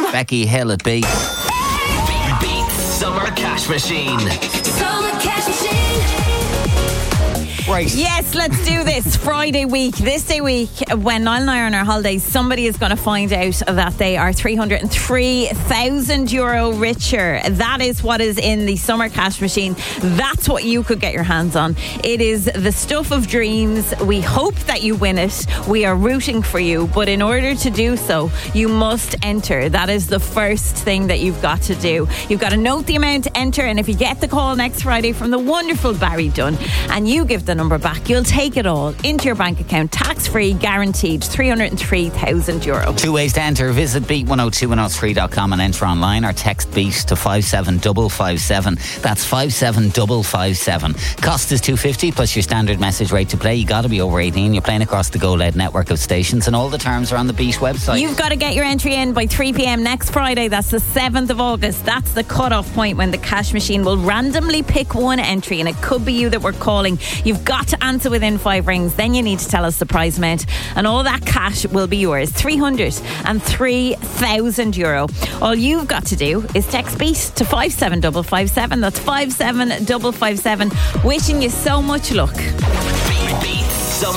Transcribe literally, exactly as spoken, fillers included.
Becky Hill at B. Beat Summer Cash Machine. Summer Cash Machine. Right. Yes, let's do this. Friday week, this day week, when Niall and I are on our holidays, somebody is going to find out that they are three hundred three thousand euro richer. That is what is in the Summer Cash Machine. That's what you could get your hands on. It is the stuff of dreams. We hope that you win it. We are rooting for you. But in order to do so, you must enter. That is the first thing that you've got to do. You've got to note the amount to enter. And if you get the call next Friday from the wonderful Barry Dunn and you give the number back, you'll take it all into your bank account, tax-free, guaranteed, three hundred three thousand euro. Two ways to enter. Visit beat one oh two one oh three dot com and enter online, or text BEAT to five seven five five seven. That's five seven five five seven. Cost is two fifty plus your standard message rate to play. You got to be over eighteen. You're playing across the Go-Led network of stations, and all the terms are on the BEAT website. You've got to get your entry in by three p.m. next Friday. That's the seventh of August. That's the cut-off point when the cash machine will randomly pick one entry, and it could be you that we're calling. You've got to answer within five rings. Then you need to tell us the prize amount, and all that cash will be yours. three hundred three thousand euro. All you've got to do is text BEAT to five seven five five seven. That's five seven five five seven. Wishing you so much luck. Beat